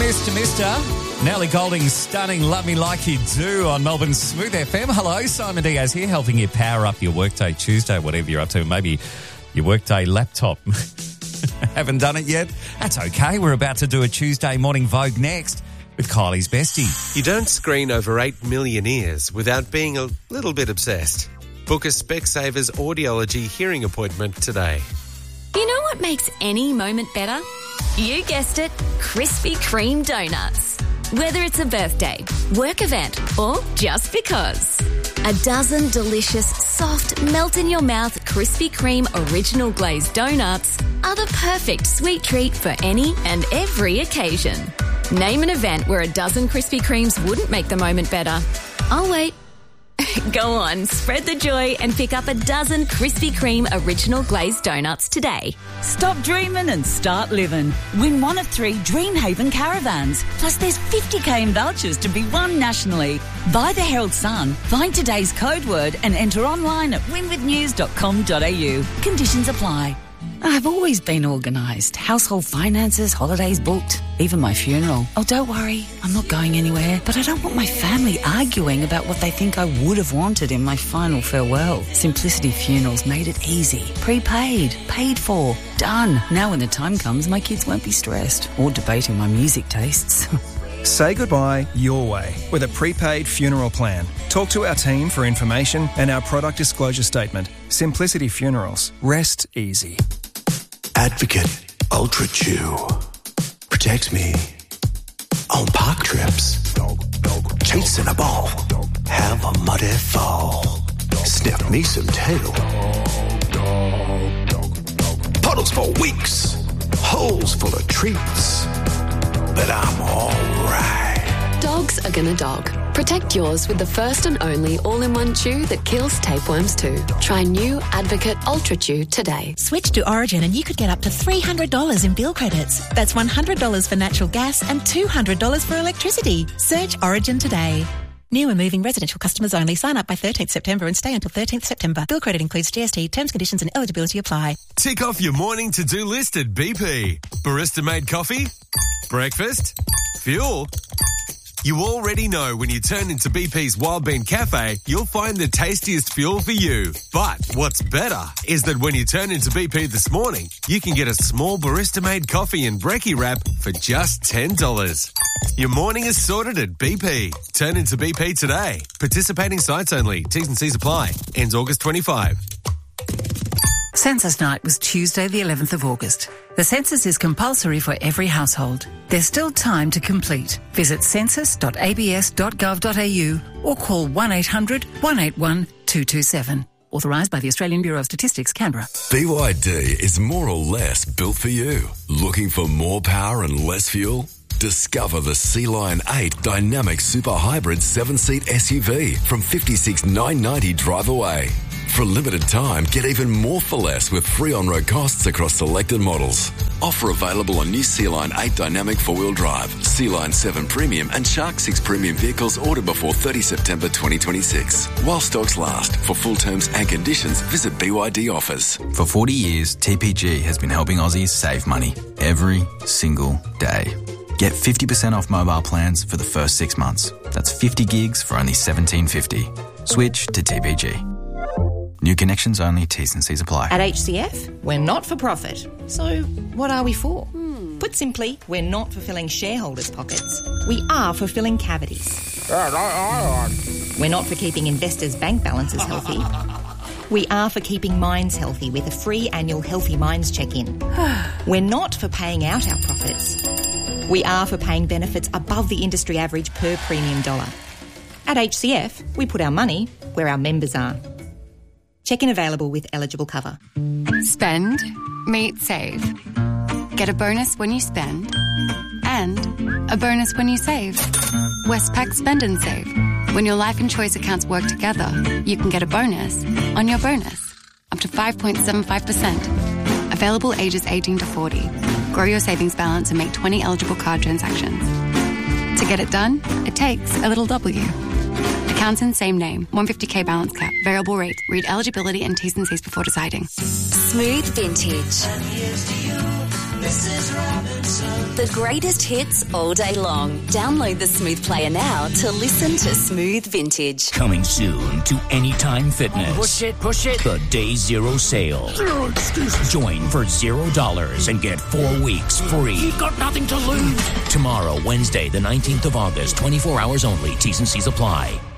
Mr. Nellie Golding's stunning Love Me Like You Do on Melbourne's Smooth FM. Hello, Simon Diaz here, helping you power up your workday Tuesday, whatever you're up to. Maybe your workday laptop. Haven't done it yet? That's okay. We're about to do a Tuesday morning Vogue next with Kylie's Bestie. You don't screen over 8 million ears without being a little bit obsessed. Book a Specsavers audiology hearing appointment today. You know what makes any moment better? You guessed it, Krispy Kreme donuts. Whether it's a birthday, work event, or just because. A dozen delicious, soft, melt-in-your-mouth Krispy Kreme original glazed donuts are the perfect sweet treat for any and every occasion. Name an event where a dozen Krispy Kremes wouldn't make the moment better. I'll wait. Go on, spread the joy and pick up a dozen Krispy Kreme original glazed donuts today. Stop dreaming and start living. Win one of 3 Dreamhaven caravans. Plus there's 50k in vouchers to be won nationally. Buy the Herald Sun, find today's code word and enter online at winwithnews.com.au. Conditions apply. I've always been organised. Household finances, holidays booked, even my funeral. Oh, don't worry, I'm not going anywhere. But I don't want my family arguing about what they think I would have wanted in my final farewell. Simplicity Funerals made it easy. Prepaid, paid for, done. Now when the time comes, my kids won't be stressed or debating my music tastes. Say goodbye your way with a prepaid funeral plan. Talk to our team for information and our product disclosure statement. Simplicity Funerals. Rest easy. Advocate Ultra Chew protects me on park trips, chasing a ball, have a muddy fall, sniff me some tail, puddles for weeks, holes full of treats, but I'm alright. Dogs are gonna dog. Protect yours with the first and only all-in-one chew that kills tapeworms too. Try new Advocate Ultra Chew today. Switch to Origin and you could get up to $300 in bill credits. That's $100 for natural gas and $200 for electricity. Search Origin today. New and moving residential customers only. Sign up by 13th September and stay until 13th September. Bill credit includes GST. Terms, conditions and eligibility apply. Tick off your morning to-do list at BP. Barista-made coffee? Breakfast? Fuel? You already know when you turn into BP's Wild Bean Cafe, you'll find the tastiest fuel for you. But what's better is that when you turn into BP this morning, you can get a small barista-made coffee and brekkie wrap for just $10. Your morning is sorted at BP. Turn into BP today. Participating sites only. T's and C's apply. Ends August 25. Census night was Tuesday the 11th of August. The census is compulsory for every household. There's still time to complete. Visit census.abs.gov.au or call 1800 181 227. Authorised by the Australian Bureau of Statistics, Canberra. BYD is more or less built for you. Looking for more power and less fuel? Discover the Sea Lion 8 Dynamic Super Hybrid 7-seat SUV from $56,990 drive away. For a limited time, get even more for less with free on-road costs across selected models. Offer available on new Sea Lion 8 Dynamic 4-wheel drive, Sea Lion 7 Premium and Shark 6 Premium vehicles ordered before 30 September 2026. While stocks last. For full terms and conditions, visit BYD Offers. For 40 years, TPG has been helping Aussies save money every single day. Get 50% off mobile plans for the first 6 months. That's 50 gigs for only $17.50. Switch to TPG. New connections only, T's and C's apply. At HCF, we're not for profit. So what are we for? Put simply, we're not for filling shareholders' pockets. We are for filling cavities. We're not for keeping investors' bank balances healthy. We are for keeping minds healthy with a free annual Healthy Minds check-in. We're not for paying out our profits. We are for paying benefits above the industry average per premium dollar. At HCF, we put our money where our members are. Check-in available with eligible cover. Spend, meet, save. Get a bonus when you spend and a bonus when you save. Westpac Spend and Save. When your life and choice accounts work together, you can get a bonus on your bonus, up to 5.75%. Available ages 18 to 40. Grow your savings balance and make 20 eligible card transactions. To get it done, it takes a little W. Accounts in same name. 150k balance cap. Variable rate. Read eligibility and T's and C's before deciding. Smooth Vintage. The greatest hits all day long. Download the Smooth Player now to listen to Smooth Vintage. Coming soon to Anytime Fitness. Push it. The Day Zero sale. Zero excuses. Join for $0 and get 4 weeks free. You've got nothing to lose. Tomorrow, Wednesday, the 19th of August, 24 hours only. T's and C's apply.